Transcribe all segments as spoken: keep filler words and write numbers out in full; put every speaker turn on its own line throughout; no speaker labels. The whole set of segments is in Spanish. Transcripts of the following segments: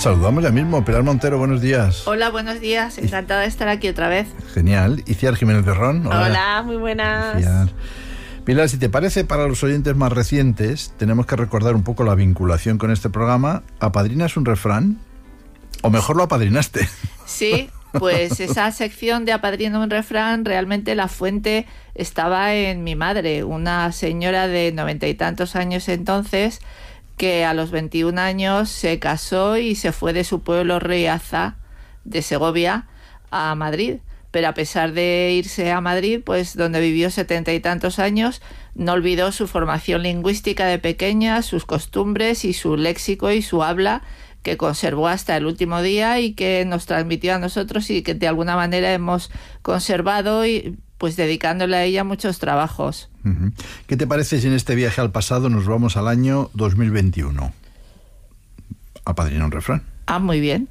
Saludamos ya mismo. Pilar Montero, buenos días.
Hola, buenos días. Encantada de estar aquí otra vez.
Genial. Iciar Jiménez Ferrón.
Hola, Hola muy buenas.
Iciar. Pilar, si te parece, para los oyentes más recientes, tenemos que recordar un poco la vinculación con este programa. ¿Apadrinas un refrán? O mejor lo apadrinaste.
Sí, pues esa sección de Apadrina un refrán, realmente la fuente estaba en mi madre, una señora de noventa y tantos años entonces, que a los veintiún años se casó y se fue de su pueblo Riaza, de Segovia, a Madrid. Pero a pesar de irse a Madrid, pues donde vivió setenta y tantos años, no olvidó su formación lingüística de pequeña, sus costumbres y su léxico y su habla, que conservó hasta el último día y que nos transmitió a nosotros y que de alguna manera hemos conservado, y pues dedicándole a ella muchos trabajos.
Uh-huh. ¿Qué te parece si en este viaje al pasado nos vamos al año dos mil veintiuno? ¿Apadrina un refrán?
Ah, muy bien.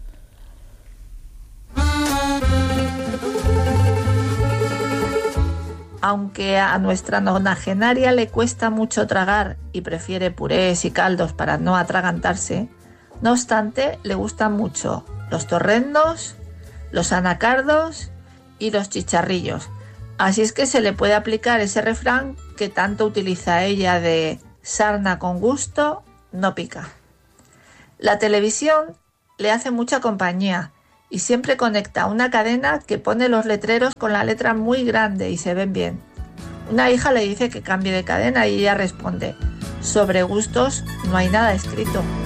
Aunque a nuestra nonagenaria le cuesta mucho tragar y prefiere purés y caldos para no atragantarse, no obstante, le gustan mucho los torrendos, los anacardos y los chicharrillos. Así es que se le puede aplicar ese refrán que tanto utiliza ella de sarna con gusto, no pica. La televisión le hace mucha compañía y siempre conecta una cadena que pone los letreros con la letra muy grande y se ven bien. Una hija le dice que cambie de cadena y ella responde: sobre gustos no hay nada escrito.